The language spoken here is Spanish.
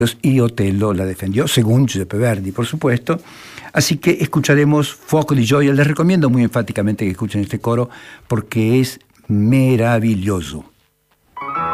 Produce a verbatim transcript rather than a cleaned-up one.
y Otello la defendió, según Giuseppe Verdi, por supuesto. Así que escucharemos Fuoco di Gioia. Les recomiendo muy enfáticamente que escuchen este coro porque es maravilloso.